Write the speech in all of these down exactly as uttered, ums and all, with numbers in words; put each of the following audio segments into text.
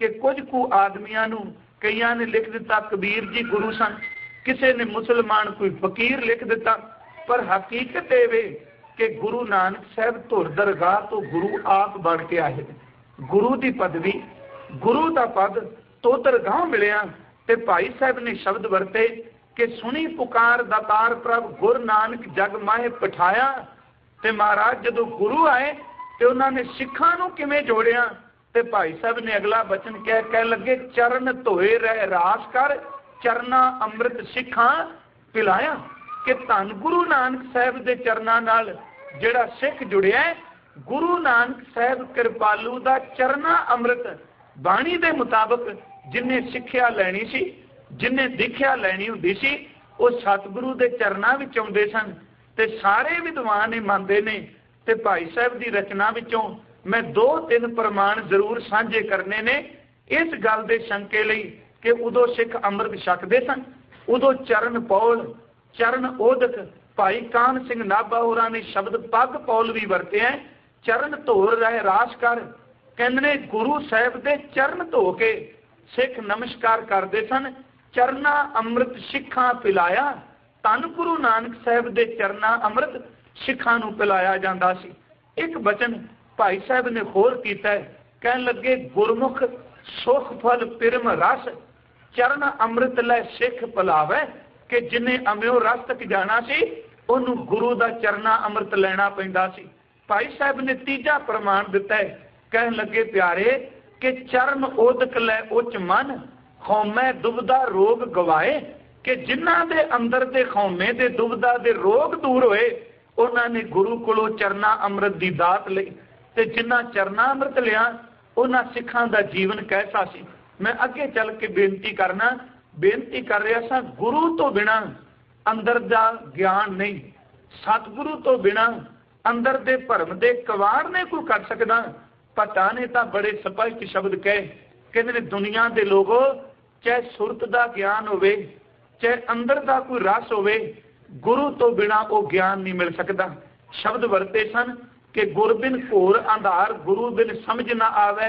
कि कुछ कु आदमियां नूं कईयां ने लिख दिता कबीर जी गुरु सन, किसी ने मुसलमान कोई फकीर लिख दिता, पर हकीकत ये वे कि गुरु नानक साहब धुर दरगाह तो गुरु आप बन के आए। गुरु की पदवी, गुरु का पद तो दरगाह मिलिया। ते भाई साहब ने शब्द वरते कि सुनी पुकार दातार प्रभ गुरु नानक जग माहे पठाया। ते महाराज जदों गुरु आए तो उन्होंने सिखां नूं किवें जोड़िया, ते भाई साहब ने अगला वचन कह कह लगे चरण धोए रह रास कर चरना अमृत सिखां पिलाया। कि धन गुरु नानक साहब के चरणों नाल जिहड़ा सिख जुड़िया है, गुरु नानक साहब कृपालू का चरना अमृत बाणी के मुताबिक जिन्हें सिक्ख्या लैनी सी, जिन्हें दीख्या लैनी हुंदी सी, वो सतगुरु के चरणों विच आउंदे सन। ते सारे विद्वान मनते ने। ते भाई साहब की रचना विचों मैं दो तीन प्रमाण जरूर साझे करने ने इस गल के शंके लई कि उदों सिख अमृत छकदे सन, उदों चरण पौल चरण ओदक भाई कान सिंह नाभा होरां ने शब्द पग पौल भी वरते हैं। चरण धोर रहे रास कर, कहंदे ने गुरु साहब के चरण धो के सिख नमस्कार करते सन। चरना अमृत सिखां पिलाया, धन गुरु नानक साहब के चरना अमृत सिखां नूं पिलाया जांदा सी। एक वचन भाई साहब ने होर कीता है, कहन लगे गुरमुख सुख फल पिरम रस चरण अमृत लै सिख पिलावे। कि जिन्हें अम्यो रस तक जाना सी उन्होंने गुरु का चरना अमृत लेना पैंदा सी। भाई साहब ने तीजा प्रमाण दिता है, कहन लगे प्यारे कि चरण ओदक लै उच मन खौमे दुबदा रोग गवाए। कि जिन्हां दे अंदर दे खौमे दे दुबदा दे रोग दूर होए उन्होंने गुरु कोलों चरना अमृत की दात लई। ते जिन्हां चरना अमृत लिया उन्हां सिखां दा जीवन कैसा सी। मैं अगे चल के बेनती करना बेनती कर रहा सा, गुरु तो बिना अंदर दा ज्ञान नहीं, सतगुरु तो बिना अंदर दे भरम दे कवाड़ ने कोई कर सकदा। पता ने तो बड़े स्पष्ट शब्द कहे, कहते ने दुनिया के लोगों चाहे सुरत का ज्ञान होवे चाहे अंदर का कोई रस होवे, गुरु तो बिना वो ज्ञान नहीं मिल सकता। शब्द वरते सन कि गुर बिन घोर अंधार गुरु बिन समझ ना आवे,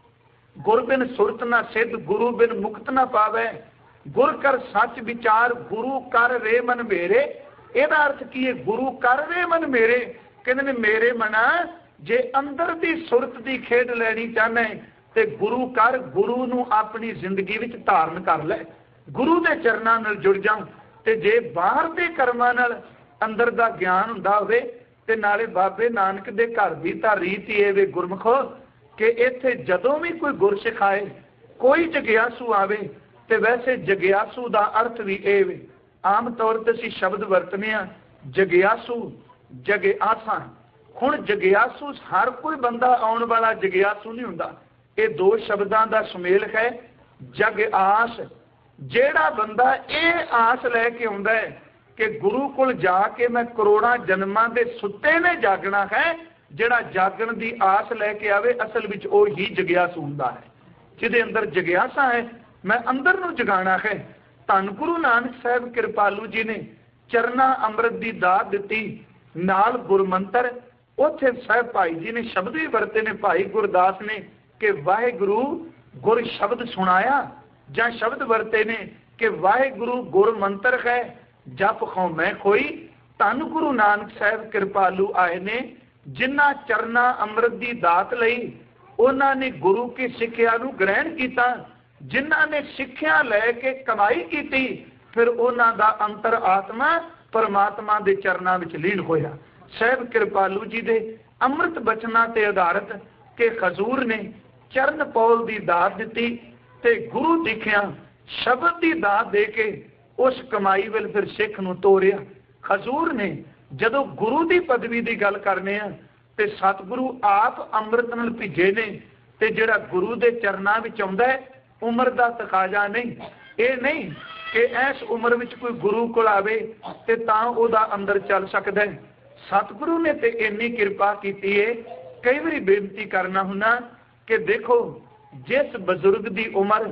गुर बिन सुरत ना सिद्ध गुरु बिन मुक्त ना पावे, गुर कर सच विचार गुरु कर रे मन मेरे। ਇਹਦਾ अर्थ की है गुरु कर रे मन मेरे। कहते ने मेरे मना जे अंदर की सुरत की खेड लैनी चाहना है तो गुरु कर गुरु नूं अपनी जिंदगी विच धारण कर लै, गुरु के चरणों नाल जुड़ जा। ते जे बाहर के कर्मां नाल अंदर का ज्ञान हुंदा होवे ते नाले बाबे नानक दे घर दी तां रीत ही वे गुरमुखो कि इत्थे जदों भी कोई गुर सिखाए कोई जगियासू आवे ते वैसे जगियासू का अर्थ भी ये वे। आम तौर पर असीं शब्द वरतने आ जगियासू जगे आसा। हुण जगियासू हर कोई बंदा आउण वाला जगियासू नहीं हुंदा। ये दो शब्दों का सुमेल है। जग आस, जेड़ा बंदा ये आस लैके आउंदा है कि गुरु कोल जाके मैं करोड़ां जन्मां दे सुत्ते ने जागना है, जेड़ा जागण की आस लैके आवे असल विच वो ही जगियासू हुंदा है। जिहदे अंदर जगियासा है मैं अंदर नूं जगाना है। धन गुरु नानक साहब कृपालू जी ने चरना अमृत की दात दिती नाल गुरमंत्र। उत्थे साहब भाई जी ने शब्द भी वरते ने, भाई गुरदास ने कि वाहिगुरु गुर शब्द सुनाया, जां शब्द वरते ने कि वाहिगुरु गुर मंत्र है जप खौ मैं कोई। धन गुरु नानक साहब कृपालू आए ने जिन्हां चरना अमृत की दात लई उन्होंने गुरु की सिक्ख्या नूं ग्रहण किया। जिन्हां ने सिक्ख्या लैके कमाई की फिर उन्हां दा अंतर आत्मा परमात्मा के चरणों में लीन होया। साहब कृपालू जी के अमृत बचना ते आधारित के खजूर ने चरण पौल की दात दी ते गुरु दिखिया शब्द की दात दे के उस कमाई वाल फिर सिख नूं तोरिया। खजूर ने जदों गुरु की पदवी की गल करने आ ते सतगुरु आप अमृत नाल भिजे ने ते जिहड़ा गुरु के चरणों में आउंदा है उम्र का तकाजा नहीं। ये नहीं कि इस उम्र में कोई गुरु को आवे ते तां उहदा अंदर चल सकदा है। सतगुरु ने ते इन्नी कृपा की है। कई बार बेनती करना हुन्ना कि देखो जिस बजुर्ग की उम्र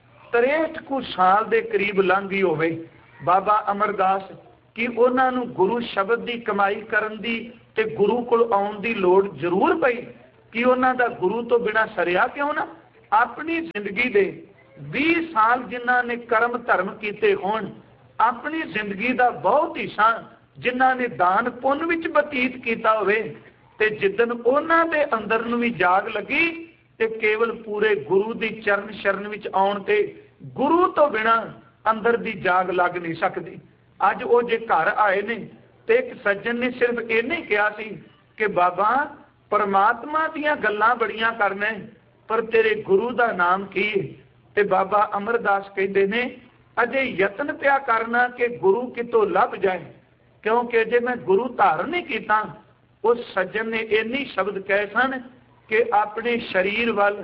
तिरसठ कु साल के करीब लंघ गई होवे, बाबा अमरदास कि उन्होंने गुरु शब्द की कमाई करन दी ते गुरु को आउण दी लोड़ जरूर पई कि उन्हों दा गुरु तो बिना सरिया क्यों ना। अपनी जिंदगी दे बीस साल जिन्हां ने कर्म धर्म कीते होण, अपनी जिंदगी का बहुत हिस्सा जिन्हां ने दान पुण्य विच बतीत किया होवे, ते जिदन उन्हां दे अंदर नूं भी जाग लगी ते केवल पूरे गुरु दी चरण शरण विच आउण ते गुरु तो बिना अंदर दी जाग लग नहीं सकती। अज वो जे घर आए ने ते एक सज्जन ने सिर्फ इन्हें कहा सी कि बाबा परमात्मा दीयां गल्लां बड़ियां करना पर तेरे गुरु दा नाम की है? ते बाबा अमरदास कहते ने अजे यतन पिया करना कि गुरु कितों लभ जाए, क्योंकि अजे मैं गुरु धारण नहीं किया। उस सज्जन ने इन्नी शब्द कहे सन कि अपने शरीर वाल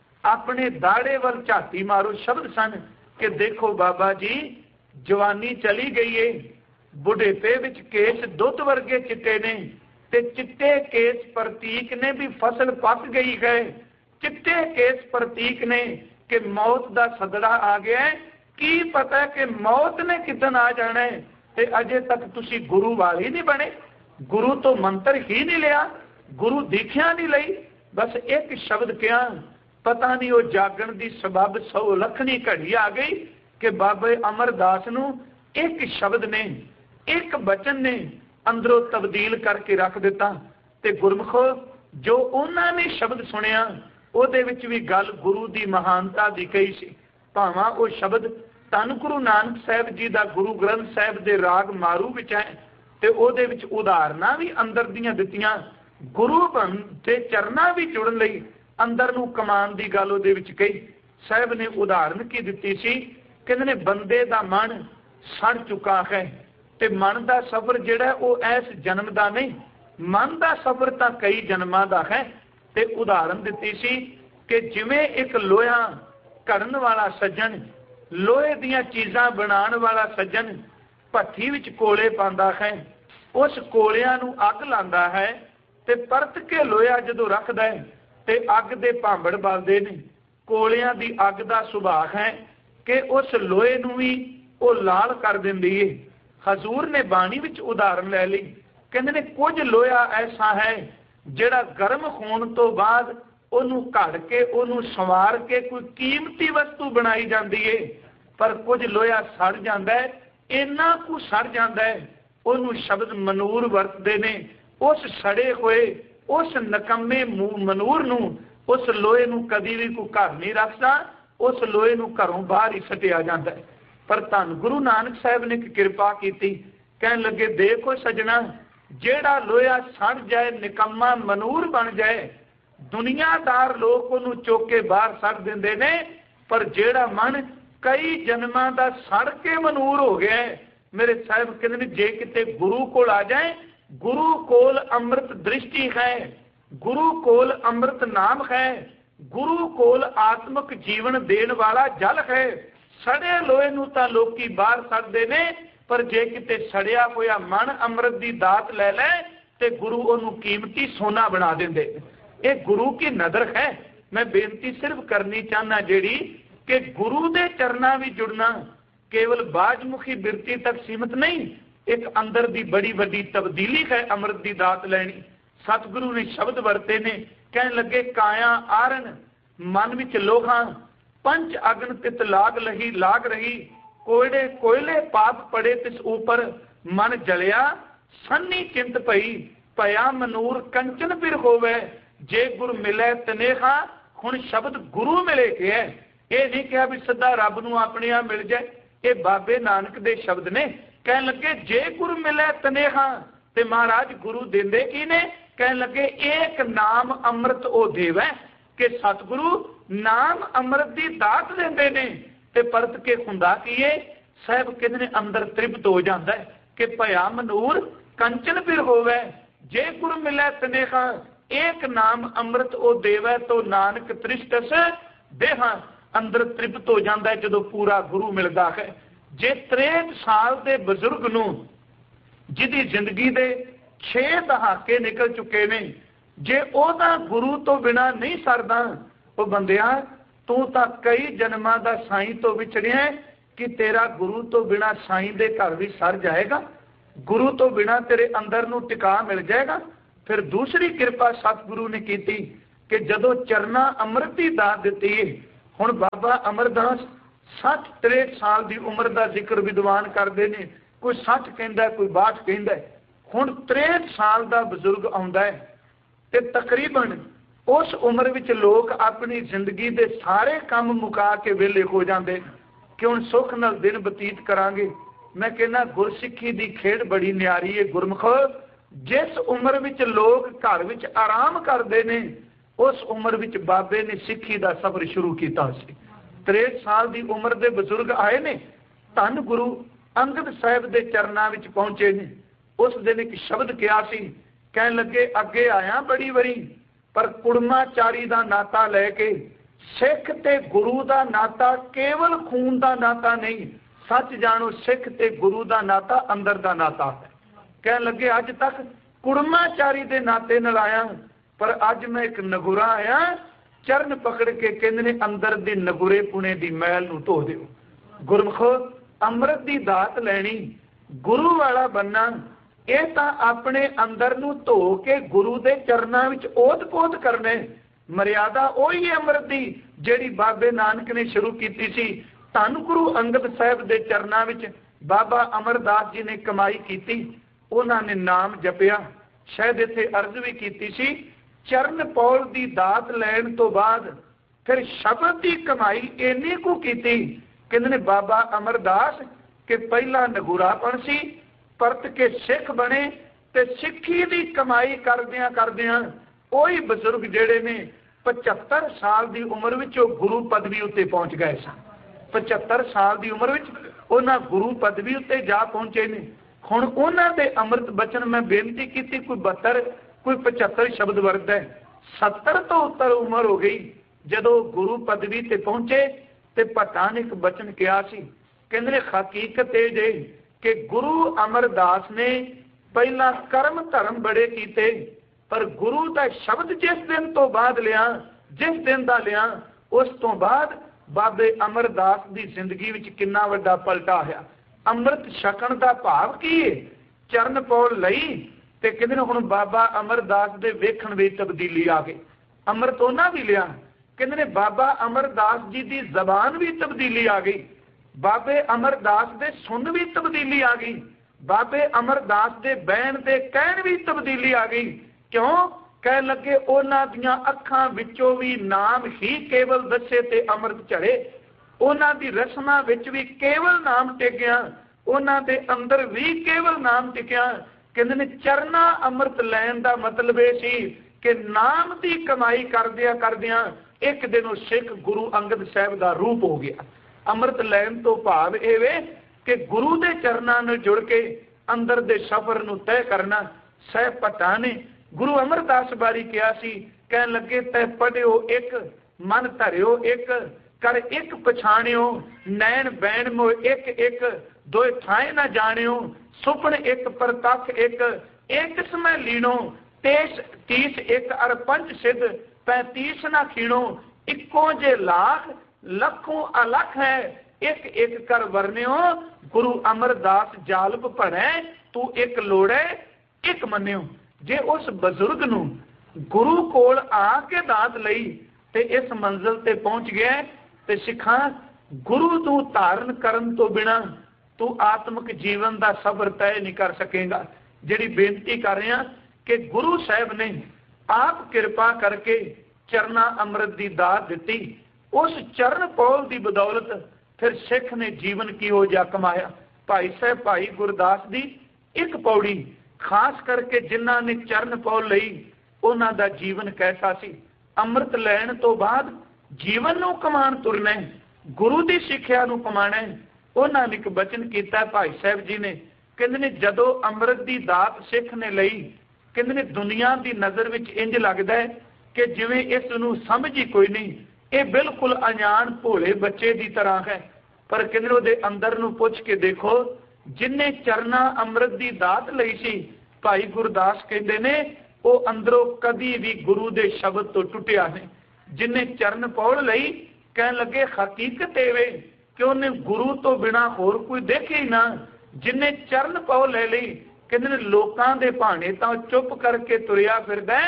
अपने दाड़े वाल झाती मारो शब्द सन कि देखो बाबा जी जवानी चली गई है, बुढ़ेपे विच केस दुध वर्गे चिट्टे ने ते चिट्टे केस प्रतीक ने भी फसल पक गई है, चिट्टे केस प्रतीक ने कि मौत का सदड़ा आ गया है, की पता है कि मौत ने किदन आ जाना है, ते अजे तक तुसी गुरु वाले नहीं बने, गुरु तो मंत्र ही नहीं लिया, गुरु दीक्षा नहीं लई, बस एक शब्द कहा, पता नहीं वो जागण की सबब सौ लखनी घड़ी आ गई कि बाबे अमरदास नूं एक शब्द ने एक बचन ने अंदरों तब्दील करके रख दिता। ते गुरमुखो जो उन्होंने शब्द सुनिया ਉਹਦੇ ਵਿੱਚ भी गल गुरु की महानता की कही सी। भावां वो शब्द धन गुरु नानक साहब जी का गुरु ग्रंथ साहब के राग मारू विच है ते ਉਹਦੇ ਵਿੱਚ उदाहरणा भी अंदर दियां दित्तियां, गुरु बन ते चरना भी जुड़न लई अंदर नूं कमान की गल ਉਹਦੇ ਵਿੱਚ कही। साहब ने उदाहरण की दित्ती सी, कहंदे ने बंदे दा मन सड़ चुका है ते मन का सफर जिहड़ा वो इस जन्म का नहीं, मन का सफर तो कई जन्मां दा है। ते उदाहरण दित्ती सी कि जिवें एक लोहा घड़न वाला सज्जन, लोहे दियां चीज़ां बनाउण वाला सज्जन भट्ठी विच कोले पांदा है, उस कोलियां नूं अग लांदा है ते परत के लोहा जदों रखदा है ते अग दे भांबड़ बलदे ने। कोलियां दी अग दा सुभाअ है कि उस लोहे नूं भी वो लाल कर दिंदी है। हजूर ने बाणी विच उदाहरण लै लई, कहंदे ने कुछ लोहा ऐसा है जिहड़ा गर्म होण तो बाद ਉਹਨੂੰ ਘੜ के ਉਹਨੂੰ संवार के कोई कीमती वस्तु बनाई जाती है, पर कुछ लोहा सड़ जाता है, इन्ना कुछ सड़ जाता है, ਉਹਨੂੰ शब्द मनूर वरतते ने। उस सड़े हुए उस नकम्मे मनूर नूं उस लोहे नूं कदी भी कोई घर नहीं रखता, उस लोहे नूं घरों बाहर ही सटिया जाता है। पर धन गुरु नानक साहब ने एक कृपा की, कहन लगे देखो सजना जेड़ा लोहा सड़ जाए निकम्मा मनूर बन जाए, दुनियादार लोग उन्हों चुक के बाहर सड़ देंदे ने, पर जेड़ा मन कई जन्मां दा सड़ के मनूर हो गया है, मेरे साहब कहते जे किते गुरु कोल आ जाए, गुरु कोल अमृत दृष्टि है, गुरु कोल अमृत नाम है, गुरु कोल आत्मक जीवन देने वाला जल है। सड़े लोहे नूं तां लोकी बाहर सड़दे ने, पर जे किते सड़िया होया मन अमृत की दात लै लै ते गुरु उन्हों कीमती सोना बना देंदे। ये गुरु की नदर है। मैं बेनती सिर्फ करनी चाहना जेड़ी कि गुरु दे चरना भी जुड़ना केवल बाजमुखी बिरती तक सीमित नहीं, एक अंदर दी बड़ी बड़ी तब्दीली है अमृत की दात लैनी। सतगुरु ने शब्द वरते ने, कहन लगे काया आरन मन विच लोहा, पंच अग्न तित लाग लही लाग रही, कोयले कोयले पाप पड़े तिस ऊपर मन जलिया, सन्नी चिंत पई पया मनूर कंचन फिर होवे, जे गुरु मिले तनेहा। हुण शब्द गुरु मिले के है, ये नहीं कहा भी सीधा रब नूं अपने आप मिल जाए, ये बाबे नानक दे शब्द ने। कहन लगे जे गुरु मिले तनेहा, ते महाराज गुरु देंदे की ने, कहन लगे एक नाम अमृत ओ देव है कि सतगुरु नाम अमृत की दात देंदे ने। ते परत के हुंदा की है, साहब कहते ने अंदर तृप्त हो जाता है कि भया मनूर कंचन फिर होवे, जे गुरु मिले तनेहा, एक नाम अमृत ओ देवै तो नानक तृष्टस देहा। अंदर तृप्त हो जाता है जो पूरा गुरु मिलता है। जे त्रेहठ साल के बजुर्ग नूं जिहदी जिंदगी दे छे दहाके निकल चुके ने, जे ओदा गुरु तो बिना नहीं सरदा, वो बंदिया तू तो कई जन्मां दा साईं तो विछड़िया कि तेरा गुरु तो बिना साईं दे घर भी सर जाएगा, गुरु तो बिना तेरे अंदर नूं टिका मिल जाएगा। फिर दूसरी कृपा सतगुरु ने की, कि जदों चरना अमृत की दात दी है। हुण बाबा अमरदास सठ त्रेठ साल की उम्र का जिक्र विद्वान करते हैं, कोई सठ कहता कोई बाहठ कहता है। हुण त्रेठ साल का बजुर्ग आउंदा है ते तकरीबन उस उम्र विच लोग अपनी जिंदगी के सारे काम मुका के वेले हो जाते कि हुण सुख नाल दिन बतीत करांगे। मैं कहना गुरसिੱਖੀ की खेड बड़ी न्यारी है। गुरमुख जिस उम्र विच लोग घर विच आराम करते हैं उस उम्र विच बाबे ने सिੱਖੀ का सफर शुरू किया। त्रेठ साल की उम्र के बजुर्ग आए ने, धन गुरु अंगद साहिब के चरणों में पहुंचे ने। उस दिन एक शब्द कहा सी, कहन लगे अगे आया बड़ी वरी पर कुड़माचारी का नाता लैके सिख ते गुरु का नाता केवल खून का नाता नहीं, सच जानो सिख ते गुरु का नाता अंदर का नाता है। कहन लगे अज तक कुड़माचारी के नाते नाल आया पर अज मैं एक नगुरा आया, चरण पकड़ के कहते ने अंदर दी नगुरे पुणे दी मैल नूं धो दिओ। गुरमुख अमृत की दात लैनी, गुरु वाला बनना, यह तो अपने अंदर नूं धो के गुरु के चरणों में ओत पोत करने। मर्यादा उही है अमृत की जिहड़ी बाबे नानक ने शुरू की सी। धन गुरु अंगद साहिब के चरणों में बाबा अमरदास जी ने कमाई की, उन्होंने नाम जपिया। शायद इत्थे अर्ज भी की सी, चरण पौल की दात लैन तो बाद फिर शब्द की कमाई इन्नी को की कहते ने बाबा अमरदास के पहला नगूरापन सी, परत के सिख बने ते सिੱਖੀ की कमाई करदियां करदियां वही बजुर्ग जेड़े ने पचहत्तर साल की उम्र विच गुरु पदवी उत्ते पहुंच गए सन। पचहत्तर साल की उम्र विच उन्हां गुरु पदवी उत्ते जा पहुंचे ने। हुण उन्हां दे अमृत बचन मैं बेनती की, कोई बहत्तर कोई पचहत्तर शब्द वर्द है। सत्तर तो उत्तर उम्र हो गई जदों गुरु पदवी ते पहुंचे ते भट्टां ने एक बचन कहा सी, कहंदे ने हकीकत ये जे कि गुरु अमरदास ने पहला कर्म धर्म बड़े कीते पर गुरु का शब्द जिस दिन तो बाद लिया, जिस दिन का लिया उस तो बाद बाबे अमरदास की जिंदगी विच कितना वड्डा पलटा आया। अमृत छकण का भाव की है, चरण पौल लई ते कहंदे ने हुण बाबा अमरदास दे वेखण विच तब्दीली आ गई। अमृत उन्हां भी लिया, कहंदे ने बाबा अमरदास जी की जबान भी तब्दीली आ गई, बाबे अमरदास दे सुन भी तब्दीली आ गई, बाबे अमरदास दे बैण दे कहण भी तब्दीली आ गई। क्यों? कह लगे उन्हां दीयां अखां विचों भी नाम ही केवल दसे ते अमृत झड़े, उन्हां दी रसमां विच भी केवल नाम टिकिया, उन्हां दे अंदर भी केवल नाम टिकिया। कहंदे ने चरना अमृत लैन का मतलब यह सी कि नाम की कमाई करदिया करदिया एक दिन वो सिख गुरु अंगद साहिब का रूप हो गया। अमृत लैन तो भाव ये कि गुरु के चरणों में जुड़ के अंदर दे सफर नूं तय करना। साहिब भट्टां ने गुरु अमरदास बारी कहा सी, कहन लगे तै पढ़ियो एक मन धरियो एक कर एक पछाणियो, नैन बैण मो एक एक दोए ठाए ना जानियो, सुपन एक परतख एक एक समय लीनो, तेस तीस एक अर पंच सिद्ध पैंतीस ना खीणो, इक्को जे लाख लखों अलख है एक एक कर वर्ण्यो, गुरु अमरदास जालप पढ़े तू एक लोड़े एक मन्यो। जे उस बजुर्ग नूं गुरु कोल आके दात लई ते इस मंजिल ते पहुंच गया ते सिखा गुरु तू धारण करन तो बिना तू आत्मिक जीवन का सफर तय नहीं कर सकेगा। जिहड़ी बेनती कर रहे हैं कि गुरु साहब ने आप कृपा करके चरना अमृत की दात दी, उस चरण पौल की बदौलत फिर सिख ने जीवन किहो जिहा कमाया। भाई साहब भाई गुरदास की एक पौड़ी खास करके जिन्हां ने चरण पौल लई उन्हां दा जीवन कैसा सी। अमृत लैण तो बाद जीवन नूं कमाण तुरना, गुरु की सिक्ख्या नूं कमाना। उन्हां ने एक बचन किया भाई साहब जी ने, कहंदे ने जदों अमृत की दात सिख ने लई, कहंदे ने दुनिया की नज़र विच इंज लगदा है कि जिवें इस नूं समझ ही कोई नहीं, ये बिल्कुल अजान भोले बच्चे की तरह है। पर कहंदे उहदे अंदर नूं पुछ के देखो, जिन्हें चरना अमृत की दात लई सी, भाई गुरदास कहते ने वो अंदरों कभी भी गुरु के शब्द तो टुटिया नहीं। जिन्हें चरण पौल लई, कह लगे हकीकत एवे कि उन्हें गुरु तो बिना होर कोई देखे ही ना। जिन्हें चरण पौल ले ली, कहते लोगों के भाने तो चुप करके तुरिया फिरदा है,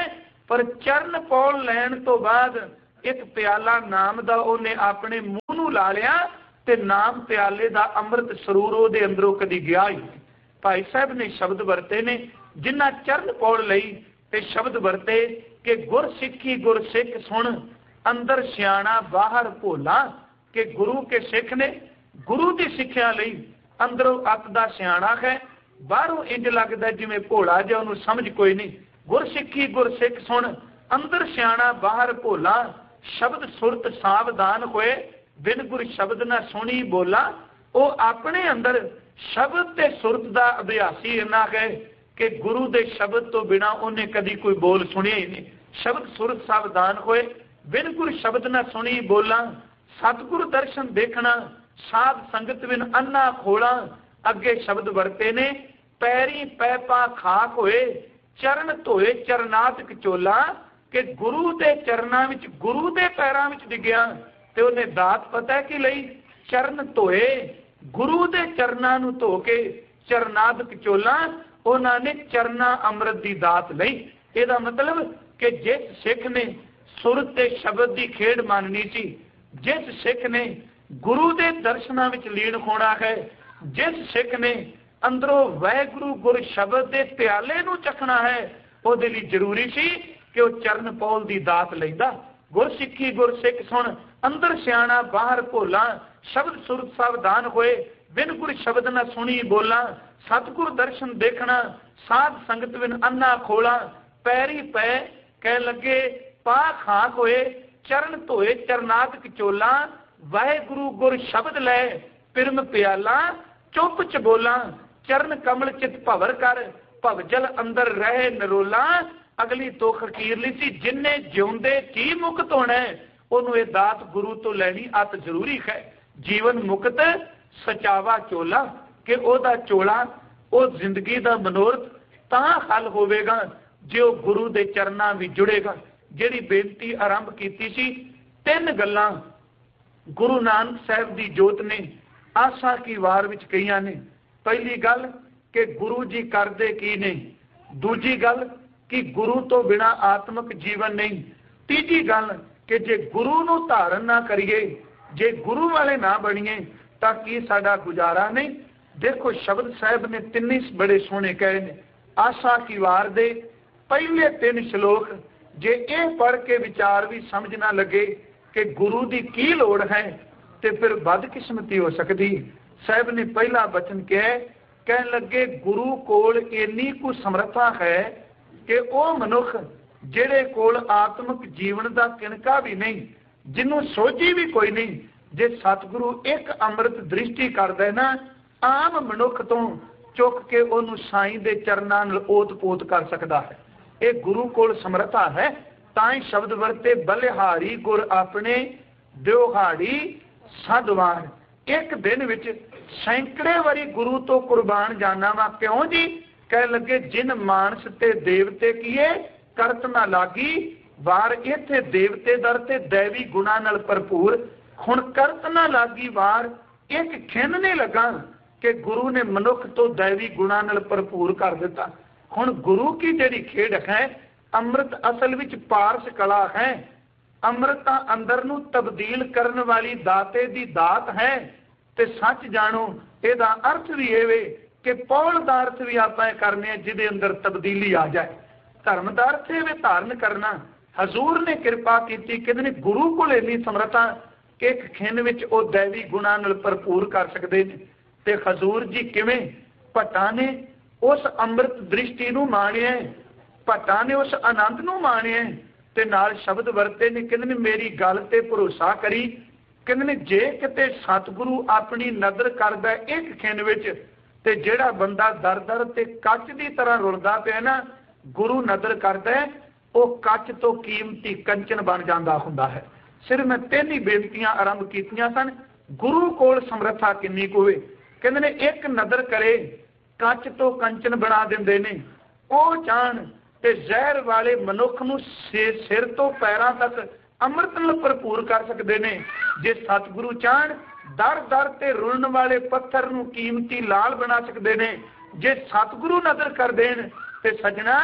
पर चरण पौल लैण तो बाद एक प्याला नाम दा उन्हें अपने मूँह नूं ला लिया ते नाम प्याले दा अमृत सरूर उहदे अंदरों कदी गया ही। भाई साहब ने शब्द वरते ने जिन्ना चरण पौल लई ते शब्द वरते कि गुर सिक्खी गुर सिख सुन अंदर सियाणा बाहर भोला, कि गुरु के सिख ने गुरु की सिक्ख्या लई अंदरों अत दा सियाणा है, बाहरों इंज लगदा जिवें भोला जिहा, उहनूं समझ कोई नहीं। गुर सिक्खी गुर सिख सुन अंदर सियाणा बाहर भोला, शब्द सुरत सावधान होए बिन गुर शब्द ना सुनी बोला। वो अपने अंदर शब्द ते सुरत का अभ्यासी इन्ना है कि गुरु के शब्द तो बिना उन्हें कदी कोई बोल सुनिया ही नहीं। शब्द सुरत सावधान होए बिन गुर शब्द ना सुनी बोला, सतगुरु दर्शन देखना साध संगत बिन अन्ना खोला। अगे शब्द वरते ने पैरी पै पा खाक होए चरण धोए चरनात कचोला, कि गुरु के चरणों में गुरु के पैरों में डिग्या ते उन्हें दात पता है कि लई चरण धोए, गुरु के चरणों नूं धो के चरनाद कचोला, उन्होंने चरना अमृत की दात लई। ਇਹਦਾ मतलब कि जिस सिख ने सुरत के शब्द की खेड माननी सी, जिस सिख ने गुरु के दर्शनों में लीन होना है, जिस सिख ने अंदरों वाहिगुरु गुर शब्द के प्याले नूं चखना है, उहदे लई जरूरी सी कि वह चरण पौल की दात लैंदा। गुर सिक्खी गुर सिख सुन अंदर सियाणा बाहर भोला, शब्द सुरत सावधान होए बिन गुर शब्द न सुनी बोला। सतगुर दर्शन देखना साध संगत बिन अन्ना खोला, पैरी पै कह लगे पा खाक होए चरण धोए चरनात कचोला। वाहिगुरु गुर शब्द लै पिरम प्याला, चुप च बोला चरण कमल चित भवर कर, भवजल अंदर रहे नरोला। अगली तो खकीरली सी, जिन्ने जिउंदे जी मुक्त होना है उन्होंने ये दात गुरु तो लैनी अत जरूरी है। जीवन मुक्त सचावा चोला, कि ओदा चोला वो जिंदगी का मनोरथ तां हल होवेगा जो गुरु के चरणों में जुड़ेगा। जिहड़ी बेनती आरंभ कीती सी, तीन गल्लां गुरु नानक साहब की जोत ने आशा की वार विच कहियां ने। पहली गल कि गुरु जी करदे की नहीं, दूजी गल कि गुरु तो बिना आत्मक जीवन नहीं, तीजी गल कि जे गुरु नूं धारण ना करिए, जे गुरु वाले ना बनिए तां की साडा गुजारा नहीं। देखो शब्द साहब ने तीन बड़े सोहने कहे ने। आशा की वार दे पहले तीन श्लोक जे ये पढ़ के विचार भी समझ ना लगे कि गुरु की की लोड़ है तो फिर बदकिस्मती हो सकती। साहब ने पहला वचन कह कह लगे गुरु कोल इन्नी कु समर्था है कि वह मनुख जेड़े कोल आत्मक जीवन का किनका भी नहीं, जिन्हों सोची भी कोई नहीं, जे सतगुरु एक अमृत दृष्टि करदा है ना, आम मनुख तो चुक के उन्होंने साईं दे चरनां नाल ओत पोत कर सकता है। ये गुरु कोल समर्था है। ताई शब्द वरते बलिहारी गुर अपने दिहाड़ी सदवार। एक दिन विच सैकड़े वारी गुरु तो कुर्बान जाना वा। क्यों जी? कह लगे जिन मानस ते देवते किए करत ना लागी, वार इत्थे देवते दर ते दैवी गुणा नाल भरपूर। हुण करत ना लागी वार एक खिन नहीं लगा कि गुरु ने मनुख तो दैवी गुणा नाल भरपूर कर दिता। हुण गुरु की जिहड़ी खेड है, अमृत असल विच पारस कला है। अमृत अंदर नूं तब्दील करने वाली दाते दी दात है। ते सच जानो इहदा अर्थ भी इह वे कि पौल दा अर्थ भी आपां करने जिहदे अंदर तब्दीली आ जाए। धर्म दा अर्थ इह वे धारण करना। हजूर ने कृपा कीती, कहंदे ने गुरु कोल इन्नी समर्था कि एक खिन विच ओ दैवी गुणा नाल भरपूर कर सकदे ने। ते हजूर जी किवें? भट्टां ने उस अमृत दृष्टि नूं माणिया, भट्टां ने उस आनंद नूं माणिया ते नाल शब्द वरते ने। कहंदे ने मेरी गल ते भरोसा करी। कहंदे ने जे किते सतगुरु अपनी नज़र करदा एक खिन विच ते जिहड़ा बंदा दर दर ते कच दी तरह रुलदा पिया ना, गुरु नज़र करदा है ਉਹ ਕੱਚ ਤੋਂ ਕੀਮਤੀ ਕੰਚਨ ਬਣ ਜਾਂਦਾ ਹੁੰਦਾ ਹੈ। ਸਿਰ ਮੈਂ ਤਿੰਨ ਹੀ ਬੇਨਤੀਆਂ ਆਰੰਭ ਕੀਤੀਆਂ ਸਨ। ਗੁਰੂ ਕੋਲ ਸਮਰੱਥਾ ਕਿੰਨੀ ਕੁ ਹੋਵੇ? ਕਹਿੰਦੇ ਨੇ ਇੱਕ ਨਜ਼ਰ ਕਰੇ ਕੱਚ ਤੋਂ ਕੰਚਨ ਬਣਾ ਦਿੰਦੇ ਨੇ। ਉਹ ਚਾਹਣ ਤੇ ਜ਼ਹਿਰ ਵਾਲੇ ਮਨੁੱਖ ਨੂੰ ਸਿਰ ਤੋਂ ਪੈਰਾਂ ਤੱਕ ਅੰਮ੍ਰਿਤ ਨਾਲ ਭਰਪੂਰ ਕਰ ਸਕਦੇ ਨੇ। ਜੇ ਸਤਿਗੁਰੂ ਚਾਹਣ ਦਰ ਦਰ ਤੇ ਰੁਲਣ ਵਾਲੇ ਪੱਥਰ ਨੂੰ ਕੀਮਤੀ ਲਾਲ ਬਣਾ ਸਕਦੇ ਨੇ। ਜੇ ਸਤਿਗੁਰੂ ਨਜ਼ਰ ਕਰ ਦੇਣ ਤੇ ਸਜਣਾ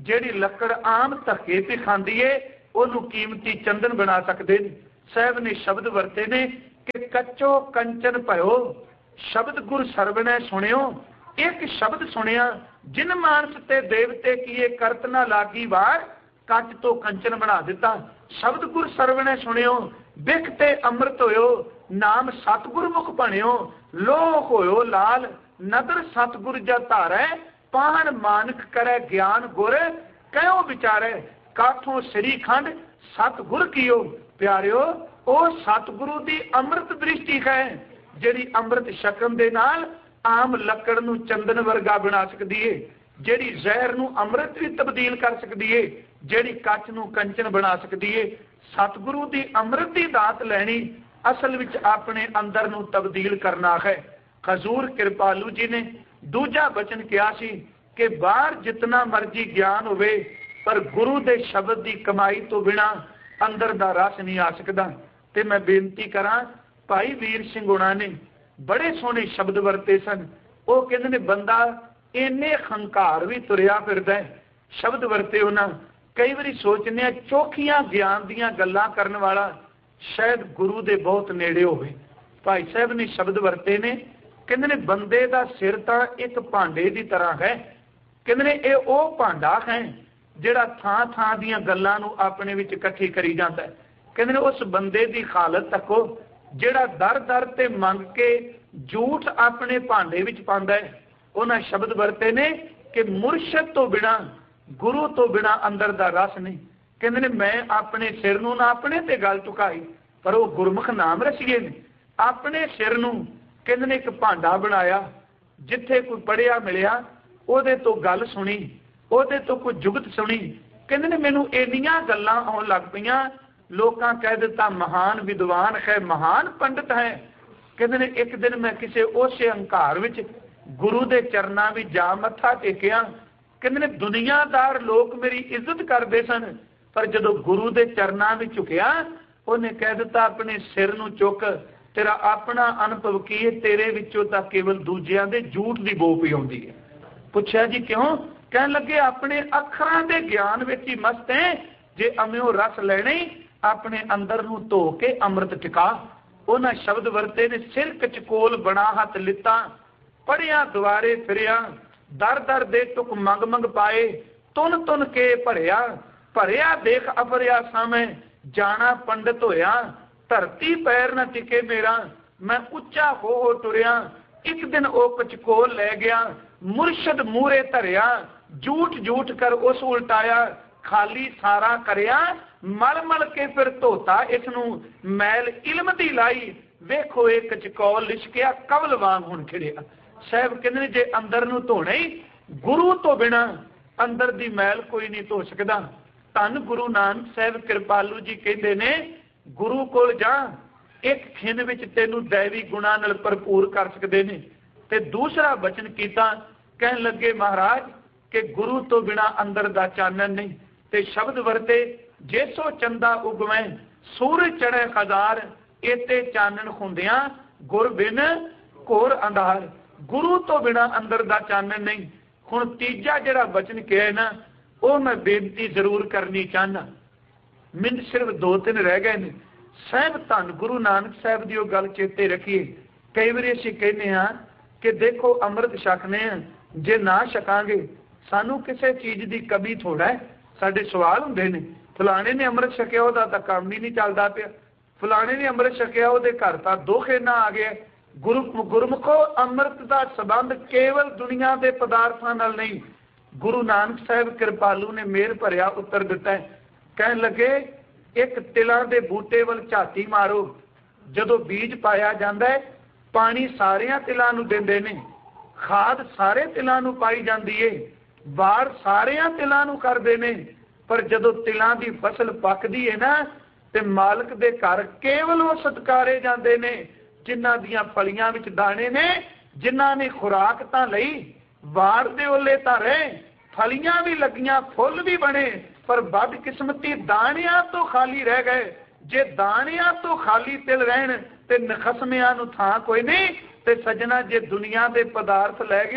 ਜਿਹੜੀ ਲੱਕੜ ਆਮ ਧੱਕੇ ਤੇ ਖਾਂਦੀ ਏ ਉਹਨੂੰ ਕੀਮਤੀ ਚੰਦਨ ਬਣਾ ਸਕਦੇ ਨੇ। ਸਾਹਿਬ ਨੇ ਸ਼ਬਦ ਵਰਤੇ ਨੇ ਕਿ ਕੱਚੋ ਕੰਚਨ ਭਇਓ ਸ਼ਬਦ ਗੁਰ ਸਰਵਣੈ ਸੁਣਿਓ। ਇੱਕ ਸ਼ਬਦ ਸੁਣਿਆ ਜਿਨ ਮਾਨਸ ਤੇ ਦੇਵਤੇ ਕੀਏ ਕਰਤ ਨਾ ਲਾਗੀ ਵਾਰ, ਕੱਚ ਤੋਂ ਕੰਚਨ ਬਣਾ ਦਿੱਤਾ। ਸ਼ਬਦ ਗੁਰ ਸਰਵਣੈ ਸੁਣਿਓ ਬਿਖ ਤੇ ਅੰਮ੍ਰਿਤ ਹੋਇਓ, ਨਾਮ ਸਤਿਗੁਰ ਮੁਖ ਬਣਿਓ। ਲੋਕ ਹੋਇਓ ਲਾਲ ਨਦਰ ਸਤਿਗੁਰ ਜਾ ਧਾਰੈ, ਪਾਹਨ ਮਾਨਕ ਕਰੈ ਗਿਆਨ ਗੁਰ ਕਹਿਓ ਵਿਚਾਰੈ। ਕਾਠੋਂ ਸ੍ਰੀ ਖੰਡ ਸਤਿਗੁਰ ਕੀਓ ਪਿਆਰਿਓ, ਉਹ ਸਤਿਗੁਰੂ ਦੀ ਅੰਮ੍ਰਿਤ ਦ੍ਰਿਸ਼ਟੀ ਹੈ ਜਿਹੜੀ ਅੰਮ੍ਰਿਤ ਛਕਣ ਦੇ ਨਾਲ ਆਮ ਲੱਕੜ ਨੂੰ ਚੰਦਨ ਵਰਗਾ ਬਣਾ ਸਕਦੀ ਏ, ਜਿਹੜੀ ਜ਼ਹਿਰ ਨੂੰ ਅੰਮ੍ਰਿਤ ਵੀ ਤਬਦੀਲ ਕਰ ਸਕਦੀ ਏ, ਜਿਹੜੀ ਕੱਚ ਨੂੰ ਕੰਚਨ ਬਣਾ ਸਕਦੀ ਏ। ਸਤਿਗੁਰੂ ਦੀ ਅੰਮ੍ਰਿਤ ਦੀ ਦਾਤ ਲੈਣੀ ਅਸਲ ਵਿੱਚ ਆਪਣੇ ਅੰਦਰ ਨੂੰ ਤਬਦੀਲ ਕਰਨਾ ਹੈ। ਹਜ਼ੂਰ ਕਿਰਪਾਲੂ ਜੀ ਨੇ ਦੂਜਾ ਬਚਨ ਕਿਹਾ ਸੀ ਕਿ ਬਾਹਰ ਜਿਤਨਾ ਮਰਜੀ ਗਿਆਨ ਹੋਵੇ ਪਰ ਗੁਰੂ ਦੇ ਸ਼ਬਦ ਦੀ ਕਮਾਈ ਤੋਂ ਬਿਨਾ ਅੰਦਰ ਦਾ ਰਸ ਨਹੀਂ ਆ ਸਕਦਾ। ਤੇ ਮੈਂ ਬੇਨਤੀ ਕਰਾਂ, ਭਾਈ ਵੀਰ ਸਿੰਘ ਹੁਣਾਂ ਨੇ ਬੜੇ ਸੋਹਣੇ ਸ਼ਬਦ ਵਰਤੇ ਸਨ। ਉਹ ਕਹਿੰਦੇ ਨੇ ਬੰਦਾ ਇੰਨੇ ਹੰਕਾਰ ਵੀ ਤੁਰਿਆ ਫਿਰਦਾ ਹੈ। ਸ਼ਬਦ ਵਰਤੇ ਉਹਨਾਂ, ਕਈ ਵਾਰੀ ਸੋਚਦੇ ਆ ਚੋਖੀਆਂ ਗਿਆਨ ਦੀਆਂ ਗੱਲਾਂ ਕਰਨ ਵਾਲਾ ਸ਼ਾਇਦ ਗੁਰੂ ਦੇ ਬਹੁਤ ਨੇੜੇ ਹੋਵੇ। ਭਾਈ ਸਾਹਿਬ ਨੇ ਸ਼ਬਦ ਵਰਤੇ ਨੇ, ਕਹਿੰਦੇ ਨੇ ਬੰਦੇ ਦਾ ਸਿਰ ਤਾਂ ਇੱਕ ਭਾਂਡੇ ਦੀ ਤਰ੍ਹਾਂ ਹੈ। ਕਹਿੰਦੇ ਨੇ ਇਹ ਉਹ ਭਾਂਡਾ ਹੈ ਜਿਹੜਾ ਥਾਂ ਥਾਂ ਦੀਆਂ ਗੱਲਾਂ ਨੂੰ ਆਪਣੇ ਵਿੱਚ ਇਕੱਠੀ ਕਰੀ ਜਾਂਦਾ ਹੈ। ਕਹਿੰਦੇ ਨੇ ਉਸ ਬੰਦੇ ਦੀ ਹਾਲਤ ਤੱਕੋ ਜਿਹੜਾ ਦਰ ਦਰ ਤੇ ਮੰਗ ਕੇ ਝੂਠ ਆਪਣੇ ਭਾਂਡੇ ਵਿੱਚ ਪਾਉਂਦਾ ਹੈ। ਉਹਨਾਂ ਸ਼ਬਦ ਵਰਤੇ ਨੇ ਕਿ ਮੁਰਸ਼ਦ ਤੋਂ ਬਿਨਾ, ਗੁਰੂ ਤੋਂ ਬਿਨਾ ਅੰਦਰ ਦਾ ਰਸ ਨਹੀਂ। ਕਹਿੰਦੇ ਨੇ ਮੈਂ ਆਪਣੇ ਸਿਰ ਨੂੰ ਨਾ ਆਪਣੇ ਤੇ ਗੱਲ ਝੁਕਾਈ, ਪਰ ਉਹ ਗੁਰਮੁਖ ਨਾਮ ਰਸੀਏ ਨੇ ਆਪਣੇ ਸਿਰ ਨੂੰ ਕਹਿੰਦੇ ਨੇ ਇੱਕ ਭਾਂਡਾ ਬਣਾਇਆ। ਜਿੱਥੇ ਕੋਈ ਪੜ੍ਹਿਆ ਮਿਲਿਆ ਉਹਦੇ ਤੋਂ ਗੱਲ ਸੁਣੀ, ਉਹਦੇ ਤੋਂ ਕੋਈ ਜੁਗਤ ਸੁਣੀ। ਕਹਿੰਦੇ ਨੇ ਮੈਨੂੰ ਇੰਨੀਆਂ ਗੱਲਾਂ ਆਉਣ ਲੱਗ ਪਈਆਂ, ਲੋਕਾਂ ਕਹਿ ਦਿੱਤਾ ਮਹਾਨ ਵਿਦਵਾਨ ਹੈ, ਮਹਾਨ ਪੰਡਤ ਹੈ। ਕਹਿੰਦੇ ਨੇ ਇੱਕ ਦਿਨ ਮੈਂ ਕਿਸੇ ਉਸੇ ਹੰਕਾਰ ਵਿੱਚ ਗੁਰੂ ਦੇ ਚਰਨਾਂ ਵਿੱਚ ਜਾ ਮੱਥਾ ਟੇਕਿਆ। ਕਹਿੰਦੇ ਨੇ ਦੁਨੀਆਦਾਰ ਲੋਕ ਮੇਰੀ ਇੱਜ਼ਤ ਕਰਦੇ ਸਨ, ਪਰ ਜਦੋਂ ਗੁਰੂ ਦੇ ਚਰਨਾਂ ਵਿੱਚ ਝੁਕਿਆ ਉਹਨੇ ਕਹਿ ਦਿੱਤਾ ਆਪਣੇ ਸਿਰ ਨੂੰ ਚੁੱਕ, ਤੇਰਾ ਆਪਣਾ ਅਨੁਭਵ ਕੀ ਹੈ? ਤੇਰੇ ਵਿੱਚੋਂ ਤਾਂ ਕੇਵਲ ਦੂਜਿਆਂ ਦੇ ਝੂਠ ਦੀ ਬੋ ਪਈ ਆਉਂਦੀ ਹੈ। ਪੁੱਛਿਆ ਜੀ ਕਿਉਂ? ਕਹਿਣ ਲੱਗੇ ਆਪਣੇ ਅੱਖਰਾਂ ਦੇ ਗਿਆਨ ਵਿੱਚ ਹੀ ਮਸਤ ਹੈ। ਜੇ ਅਮਿਓ ਰਸ ਲੈਣੇ ਆਪਣੇ ਅੰਦਰ ਨੂੰ ਧੋ ਕੇ ਅੰਮ੍ਰਿਤ ਟਿਕਾ। ਉਹਨਾਂ ਸ਼ਬਦ ਵਰਤੇ ਨੇ ਸਿਰ ਕਚਕੋਲ ਬਣਾ ਹੱਥ ਲਿੱਤਾ, ਪੜਿਆ ਦੁਆਰੇ ਫਿਰਿਆ, ਦਰ ਦਰ ਦੇ ਟੁਕ ਮੰਗ ਮੰਗ ਪਾਏ, ਤੁਨ ਤੁਨ ਕੇ ਭਰਿਆ ਭਰਿਆ ਦੇਖ ਅਪਰਿਆ ਸਾਵੇਂ, ਜਾਣਾ ਪੰਡਤ ਹੋਇਆ ਧਰਤੀ ਪੈਰ ਨਾ ਟਿਕੇ ਮੇਰਾ। ਮੈਂ ਉੱਚਾ ਹੋ ਹੋ ਤੁਰਿਆ, ਇੱਕ ਦਿਨ ਉਹ ਕਚਕੋਲ ਲੈ ਗਿਆ, ਮੁਰਸ਼ਦ ਮੂਰੇ ਧਰਿਆ, ਝੂਠ ਝੂਠ ਕਰ ਉਸ ਉਲਟਾਇਆ, ਖਾਲੀ ਸਾਰਾ ਕਰਿਆ, ਮਲ ਮਲ ਕੇ ਫਿਰ ਧੋਤਾ ਇਸ ਨੂੰ, ਮੈਲ ਇਲਮ ਦੀ ਲਾਈ, ਵੇਖੋ ਇਹ ਕਚਕੌਲ ਲਿਸ਼ਕਿਆ ਕਵਲ ਵਾਂਗ ਹੁਣ ਖਿੜਿਆ। ਸਾਹਿਬ ਕਹਿੰਦੇ ਨੇ ਜੇ ਅੰਦਰ ਨੂੰ ਧੋਣਾ ਹੀ ਗੁਰੂ ਤੋਂ ਬਿਨਾ ਅੰਦਰ ਦੀ ਮੈਲ ਕੋਈ ਨਹੀਂ ਧੋ ਸਕਦਾ। ਧੰਨ ਗੁਰੂ ਨਾਨਕ ਸਾਹਿਬ ਕਿਰਪਾਲੂ ਜੀ ਕਹਿੰਦੇ ਨੇ ਗੁਰੂ ਕੋਲ ਜਾ, ਇੱਕ ਖਿੰਨ ਵਿੱਚ ਤੈਨੂੰ ਦੈਵੀ ਗੁਣਾਂ ਨਾਲ ਭਰਪੂਰ ਕਰ ਸਕਦੇ ਨੇ। ਤੇ ਦੂਸਰਾ ਬਚਨ ਕੀਤਾ, ਕਹਿਣ ਲੱਗੇ ਮਹਾਰਾਜ ਕਿ ਗੁਰੂ ਤੋਂ ਬਿਨਾ ਅੰਦਰ ਦਾ ਚਾਨਣ ਨਹੀਂ। ਤੇ ਸ਼ਬਦ ਵਰਤੇ ਜੇਸੋ ਚੰਦਾ ਉਗਵੇਂ ਸੂਰਜ ਚੜ੍ਹੇ ਹਜ਼ਾਰ, ਏਤੇ ਚਾਨਣ ਹੁੰਦਿਆਂ ਗੁਰ ਬਿਨ ਘੋਰ ਅੰਧਾਰ। ਗੁਰੂ ਤੋਂ ਬਿਨਾ ਅੰਦਰ ਦਾ ਚਾਨਣ ਨਹੀਂ। ਹੁਣ ਤੀਜਾ ਜਿਹੜਾ ਬਚਨ ਕਿਹਾ ਨਾ ਉਹ ਮੈਂ ਬੇਨਤੀ ਜ਼ਰੂਰ ਕਰਨੀ ਚਾਹੁੰਦਾ। ਮਿੰਟ ਸਿਰਫ ਦੋ ਤਿੰਨ ਰਹਿ ਗਏ ਨੇ। ਸਾਹਿਬ ਧੰਨ ਗੁਰੂ ਨਾਨਕ ਸਾਹਿਬ ਦੀ ਉਹ ਗੱਲ ਚੇਤੇ ਰੱਖੀਏ। ਕਈ ਵਾਰੀ ਅਸੀਂ ਕਹਿੰਦੇ ਹਾਂ ਕਿ ਦੇਖੋ ਅੰਮ੍ਰਿਤ ਛਕਨੇ ਆ, ਜੇ ਨਾ ਛਕਾਂਗੇ ਸਾਨੂੰ ਕਿਸੇ ਚੀਜ਼ ਦੀ ਕਮੀ ਥੋੜਾ ਹੈ। ਸਾਡੇ ਸਵਾਲ ਹੁੰਦੇ ਨੇ, ਫਲਾਣੇ ਨੇ ਅੰਮ੍ਰਿਤ ਛਕਿਆ ਉਹਦਾ ਤਾਂ ਕੰਮ ਹੀ ਨਹੀਂ ਚੱਲਦਾ ਪਿਆ, ਫਲਾਣੇ ਨੇ ਅੰਮ੍ਰਿਤ ਛਕਿਆ ਉਹਦੇ ਘਰ ਤਾਂ ਦੋਖੇ ਨਾ ਆ ਗਿਆ। ਗੁਰੂ ਗੁਰਮੁਖੋ ਅੰਮ੍ਰਿਤ ਦਾ ਸੰਬੰਧ ਕੇਵਲ ਦੁਨੀਆ ਦੇ ਪਦਾਰਥਾਂ ਨਾਲ ਨਹੀਂ। ਗੁਰੂ ਨਾਨਕ ਸਾਹਿਬ ਕਿਰਪਾਲੂ ਨੇ ਮਿਹਰ ਭਰਿਆ ਉੱਤਰ ਦਿੱਤਾ ਹੈ। ਕਹਿਣ ਲੱਗੇ ਇੱਕ ਤਿਲਾਂ ਦੇ ਬੂਟੇ ਵੱਲ ਝਾਤੀ ਮਾਰੋ, ਜਦੋਂ ਬੀਜ ਪਾਇਆ ਜਾਂਦਾ ਹੈ ਪਾਣੀ ਸਾਰਿਆਂ ਤਿਲਾਂ ਨੂੰ ਦਿੰਦੇ ਨੇ, ਖਾਦ ਸਾਰੇ ਤਿਲਾਂ ਨੂੰ ਪਾਈ ਜਾਂਦੀ ਏ, ਬਾੜ ਸਾਰਿਆਂ ਤਿਲਾਂ ਨੂੰ ਕਰਦੇ ਨੇ, ਪਰ ਜਦੋਂ ਤਿਲਾਂ ਦੀ ਫਸਲ ਪੱਕਦੀ ਹੈ ਨਾ ਤੇ ਮਾਲਕ ਦੇ ਘਰ ਕੇਵਲ ਉਹ ਸਤਕਾਰੇ ਜਾਂਦੇ ਨੇ ਜਿਨ੍ਹਾਂ ਦੀਆਂ ਫਲੀਆਂ ਵਿੱਚ ਦਾਣੇ ਨੇ, ਜਿਨ੍ਹਾਂ ਨੇ ਖੁਰਾਕ ਤਾਂ ਲਈ, ਵਾਰ ਦੇ ਓਲੇ ਤਾਂ ਰਹੇ, ਫਲੀਆਂ ਵੀ ਲੱਗੀਆਂ, ਫੁੱਲ ਵੀ ਬਣੇ, ਪਰ ਬਦਕਿਸਮਤੀ ਦਾਣਿਆਂ ਤੋਂ ਖਾਲੀ ਰਹਿ ਗਏ। ਜੇ ਦਾਣਿਆਂ ਤੋਂ ਖਾਲੀ ਤਿਲ ਰਹਿਣ ਤੇ ਨਖਸਮਿਆਂ ਨੂੰ ਥਾਂ ਕੋਈ ਨਹੀਂ। ਤੇ ਸਜਣਾ ਜੇ ਦੁਨੀਆ ਦੇ ਪਦਾਰਥ ਲੈ ਗਿਓ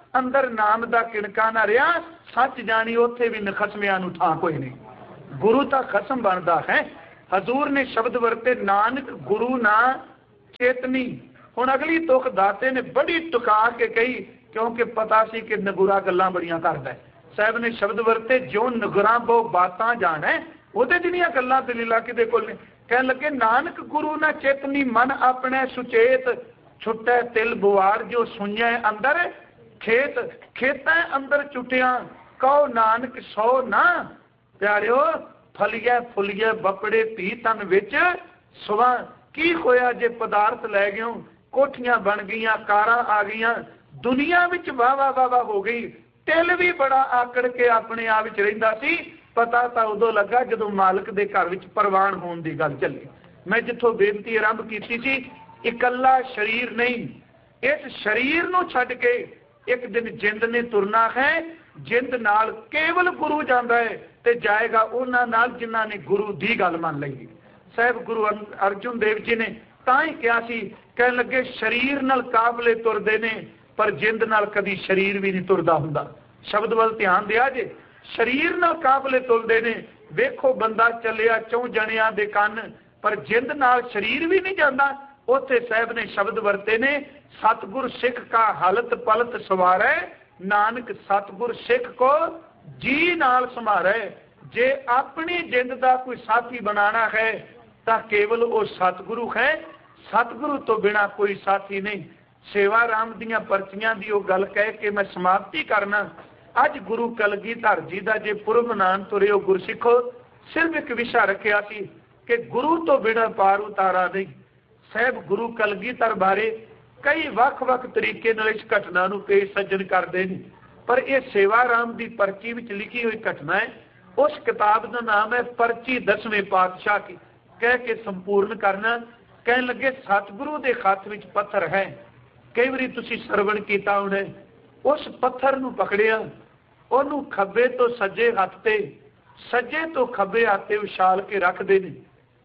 अंदर नाम दा किणका ना रहा, सच जानी उत्थे भी नखसमियां नूं थां कोई नहीं। गुरु तां खसम बनदा है। हजूर ने शब्द वरते नानक गुरु ना चेतनी। हुण अगली तुक दाते ने बड़ी टुका के कही, क्योंकि पता सी कि नगुरा गल्लां बड़ियां करदा है। साहब ने शब्द वरते जो नगुरा बहु बातां जाने, ਉਹਦੇ ਜਿਹੜੀਆਂ ਗੱਲਾਂ ਦਲੀਲਾਂ ਕਿਹਦੇ ਕੋਲ ਨੇ। ਕਹਿਣ ਲੱਗੇ ਨਾਨਕ ਗੁਰੂ ਨਾ ਚੇਤਨੀ, ਮਨ ਆਪਣੇ ਸੁਚੇਤ ਛੁੱਟੈ ਤਿਲ ਬੁਆਰ ਜੋ ਸੁਣਿਐ ਅੰਦਰ ਖੇਤ। ਖੇਤਾਂ ਅੰਦਰ ਚੁੱਟਿਆਂ ਕਹੋ ਨਾਨਕ ਸੋ ਨਾ ਪਿਆਰਿਓ, ਫਲੀਏ ਫੁੱਲੀਏ ਬਪੜੇ ਧੀ ਤਨ ਵਿੱਚ ਸੁਵਾ। ਕੀ ਹੋਇਆ ਜੇ ਪਦਾਰਥ ਲੈ ਗਿਓ, ਕੋਠੀਆਂ ਬਣ ਗਈਆਂ, ਕਾਰਾਂ ਆ ਗਈਆਂ, ਦੁਨੀਆ ਵਿੱਚ ਵਾਹ ਵਾਹ ਵਾਹ ਵਾਹ ਹੋ ਗਈ। ਤਿਲ ਵੀ ਬੜਾ ਆਕੜ ਕੇ ਆਪਣੇ ਆਪ ਵਿੱਚ ਰਹਿੰਦਾ ਸੀ। पता तो उदों लगा जो मालिक के घर में प्रवान होने की गल चली। मैं जिथों बेनती आरंभ की सी, इकल्ला शरीर नहीं, इस शरीर नूं छड्ड के एक दिन जिंद ने तुरना है। जिंद नाल केवल गुरु जाता है तो जाएगा उन्हां नाल जिन्हां ने गुरु की गल मान लई। साहब गुरु अर्जुन देव जी ने तां ही कहा सी, कहन लगे शरीर नाल काफले तुरदे ने पर जिंद नाल कदी शरीर भी नहीं तुरदा हुंदा। शब्द वल ध्यान दिया जे, शरीर नाल काफले तुलदे ने। वेखो बंदा चलिया चौं जणियां दे कन्न, पर जिंद नाल शरीर भी नहीं जाता। उत्थे साहब ने शब्द वरते ने, सतगुर सिख का हलत पलत सवारै, नानक सतगुर सिख को जी नाल संभारै। जे अपनी जिंद का कोई साथी बनाना है तो केवल वो सतगुरु है, सतगुरु तो बिना कोई साथी नहीं। सेवा राम दियां परचियां दी वो गल कह के मैं समाप्ति करना। अज गुरु कलगीधर जी का जे पुरब मनान तुरे हो गुरसिखो, सिर्फ एक विशा रखिया सी कि गुरु तो बिना पार उतारा नहीं। साहब गुरु कलगीधर बारे कई वख वख तरीके नाल इस घटना नूं पेश सज्जन करते हैं, पर यह सेवा राम की परची विच लिखी हुई घटना है। उस किताब का नाम है परची दसवें पातशाह की। कह के संपूर्ण करना। कहन लगे सतगुरु के खत विच पत्थर है। कई बारी तुसीं सरवण कीता होना, उस पत्थर नूं पकड़िया, ਉਹਨੂੰ ਖੱਬੇ ਤੋਂ ਸੱਜੇ ਹੱਥ ਤੇ ਸੱਜੇ ਤੋਂ ਖੱਬੇ ਹੱਥ ਤੇ ਉਛਾਲ ਕੇ ਰੱਖਦੇ ਨੇ।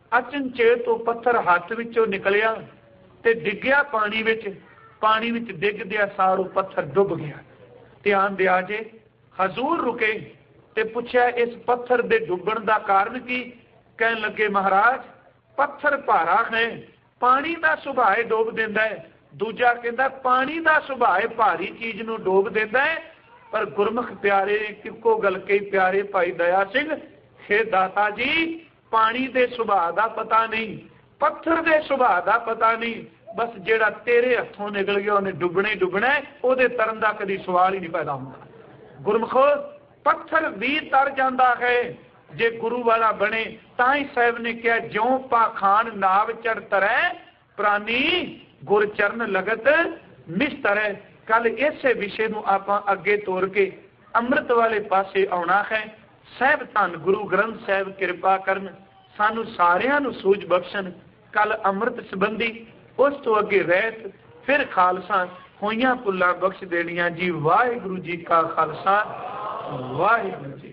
ਅਚਨਚੇਤ ਤੋਂ ਪੱਥਰ ਹੱਥ ਵਿੱਚੋਂ ਨਿਕਲਿਆ ਤੇ ਡਿੱਗਿਆ ਪਾਣੀ ਵਿੱਚ। ਪਾਣੀ ਵਿੱਚ ਡਿੱਗਦਿਆਂ ਸਾਰ ਉਹ ਪੱਥਰ ਡੁੱਬ ਗਿਆ। ਧਿਆਨ ਦਿਆ ਜੇ, ਹਜ਼ੂਰ ਰੁਕੇ ਤੇ ਪੁੱਛਿਆ ਇਸ ਪੱਥਰ ਦੇ ਡੁੱਬਣ ਦਾ ਕਾਰਨ ਕੀ। ਕਹਿਣ ਲੱਗੇ ਮਹਾਰਾਜ ਪੱਥਰ ਭਾਰਾ ਹੈ, ਪਾਣੀ ਦਾ ਸੁਭਾਅ ਡੋਬ ਦਿੰਦਾ ਹੈ। ਦੂਜਾ ਕਹਿੰਦਾ ਪਾਣੀ ਦਾ ਸੁਭਾਅ ਭਾਰੀ ਚੀਜ਼ ਨੂੰ ਡੋਬ ਦਿੰਦਾ ਹੈ, पर गुरमुख प्यारे किको गल के प्यारे भाई दया सिंह, हे दाता जी पानी दे सुभाअ दा पता नहीं, पत्थर दे सुभाअ दा पता नहीं, बस जेड़ा तेरे हथों निकल गया उन्हें डुबने डुबना, ओदे तरन दा कदी सवाल ही नहीं पैदा होंदा। गुरमुखो पत्थर भी तर जाता है जे गुरु वाला बने। ताई साहब ने कहा ज्यों पाखान नाव चढ़ तरै, प्राणी गुर चरण लगत निस्तरै। कल इस विषय नूं आपां अगे तोर के अमृत वाले पासे आउणा है। साहब धन गुरु ग्रंथ साहब किरपा करन, सानू सारियां नूं सूझ बख्शण। कल अमृत संबंधी, उस तो अगे रहत, फिर खालसा होइयां भुल्लां बख्श देणियां जी। वाहिगुरू जी का खालसा, वाहिगुरू जी।